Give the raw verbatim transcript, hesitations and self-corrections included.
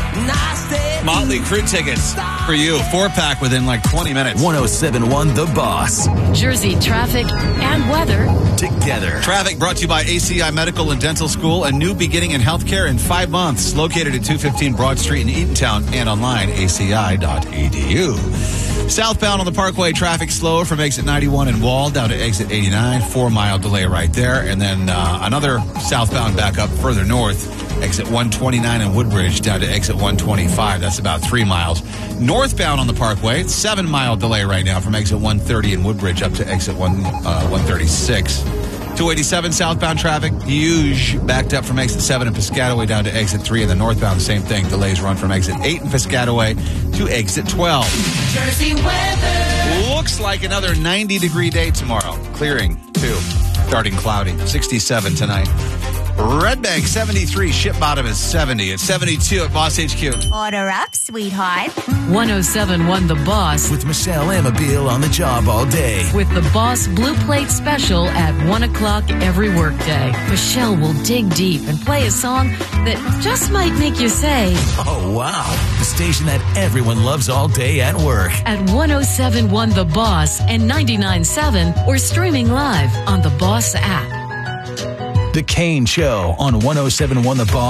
Motley Crue tickets for you. Four-pack within like twenty minutes. one oh seven point one The Boss. Jersey traffic and weather together. Traffic brought to you by A C I Medical and Dental School, a new beginning in healthcare in five months. Located at two fifteen Broad Street in Eatontown and online, A C I dot E D U. Southbound on the Parkway, traffic slow from exit ninety-one in Wall down to exit eighty-nine. Four-mile delay right there. And then uh, another southbound backup further north. Exit one twenty-nine in Woodbridge down to exit one twenty-five. That's about three miles. Northbound on the Parkway, seven-mile delay right now from exit one thirty in Woodbridge up to exit one, uh, one thirty-six. two eighty-seven southbound traffic, huge, backed up from exit seven in Piscataway down to exit three. And the northbound, same thing. Delays run from exit eight in Piscataway to exit twelve. Jersey weather. Looks like another ninety-degree day tomorrow. Clearing, too. Starting cloudy. sixty-seven tonight. Red Bank, seventy-three. Ship Bottom is seventy. It's seventy-two at Boss H Q. Order up, sweetheart. one oh seven point one The Boss. With Michelle Amabile on the job all day. With the Boss Blue Plate Special at one o'clock every workday. Michelle will dig deep and play a song that just might make you say, Oh, wow. The station that everyone loves all day at work. at one oh seven point one The Boss and ninety-nine point seven or streaming live on the Boss app. The Kane Show on one oh seven point one The Boss.